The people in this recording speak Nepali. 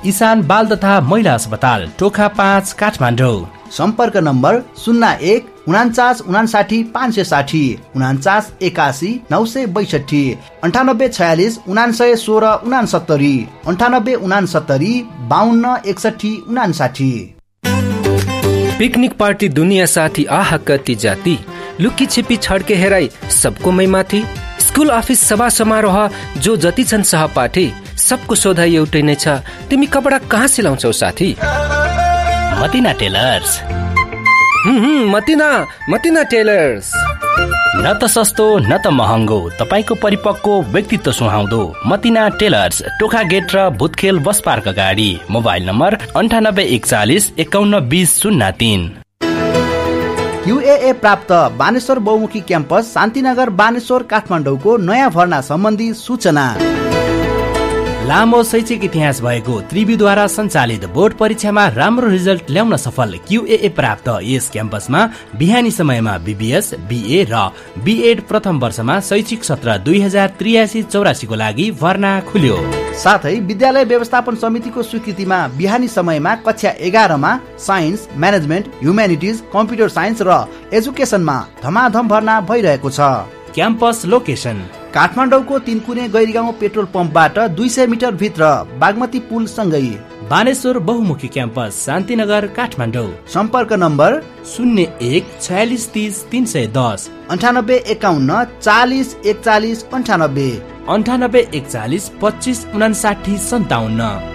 इशान बाल तथा महिला अस्पताल टोखा 5 काठमाडौँ। सम्पर्क नम्बर 01 49 59 560 49 81 962 98 46 99 16 69 98 69 52 61 59। पिकनिक पार्टी दुनिया साथी आहा कति जाति लुकी छिपी छड्के हेराई सबको मै माथि स्कुल अफिस सभा समारोह जो जति छन् सहपाठी सबको सोधाइ एउटै नै छ तिमी कपडा कहाँ सिलाउँछौ साथी? मतिना टेलर्स। मतिना टेलर्स। न त सस्तो न त महँगो, तपाईको परिपक्व व्यक्तित्व सुहाउँदो मतिना टेलर्स, टोखा गेट र भूतखेल बस पार्क अगाडि। Mobile number 9841 51 20 03। QAA प्राप्त बानेश्वर बहुमुखी क्याम्पस शान्तिनगर बानेश्वर काठमाडौँको नयाँ भर्ना सम्बन्धी सूचना। लामो शैक्षिक इतिहास भएको त्रिवीद्वारा सञ्चालित बोर्ड परीक्षामा राम्रो रिजल्ट ल्याउन सफल QAA प्राप्त यस क्याम्पसमा बिहानी समयमा BBS, BA र BEd प्रथम वर्षमा शैक्षिक सत्र 2083-84 को लागि भर्ना खुल्यो। साथै विद्यालय व्यवस्थापन समितिको स्वीकृतिमा बिहानी समयमा कक्षा 11 मा science, management, humanities, computer science र एजुकेसनमा धमाधम भर्ना भइरहेको छ। क्याम्पस लोकेसन काठमाडौँको तिनकुने गैरीगाउँ पेट्रोल पम्पबाट 200 मिटर भित्र बागमती पुल सँगै। बानेश्वर बहुमुखी क्याम्पस शान्तिनगर काठमाडौँ। सम्पर्क नम्बर 01 46 30 310 98 51 40 41 98 98 41 25 59 57।